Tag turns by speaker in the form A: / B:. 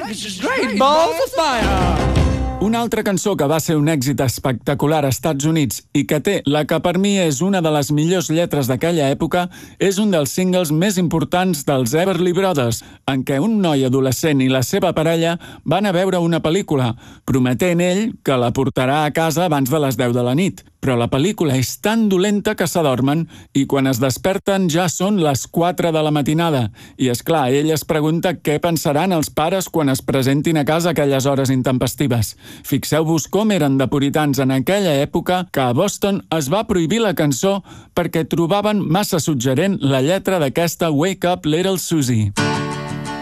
A: Great balls of fire!
B: Una altra cançó que va ser un èxit espectacular als Estats Units i que té la que per mi és una de les millors lletres d'aquella època és un dels singles més importants dels Everly Brothers, en què un noi adolescent i la seva parella van a veure una pel·lícula, prometent ell que la portarà a casa abans de les 10 de la nit. Però la pel·lícula és tan dolenta que s'adormen i quan es desperten ja són les 4 de la matinada. I és clar, ell es pregunta què pensaran els pares quan es presentin a casa aquelles hores intempestives. Fixeu-vos com eren de puritans en aquella època que a Boston es va prohibir la cançó perquè trobaven massa suggerent la lletra d'aquesta Wake Up Little Susie.